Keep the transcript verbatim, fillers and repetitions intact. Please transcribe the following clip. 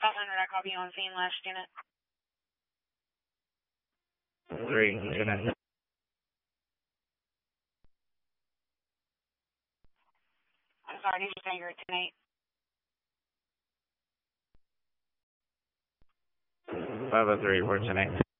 five hundred, I copy on scene, last unit. Three, good night. I'm sorry, did you say you're at ten eight? five oh three, four ten eight.